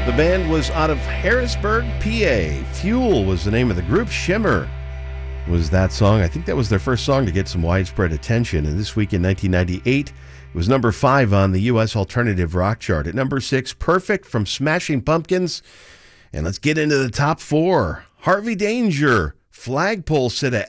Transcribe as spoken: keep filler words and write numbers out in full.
The band was out of Harrisburg, P A. Fuel was the name of the group. Shimmer was that song. I think that was their first song to get some widespread attention. And this week in nineteen ninety-eight, it was number five on the U S alternative rock chart. At number six, Perfect from Smashing Pumpkins. And let's get into the top four. Harvey Danger, Flagpole Sitta,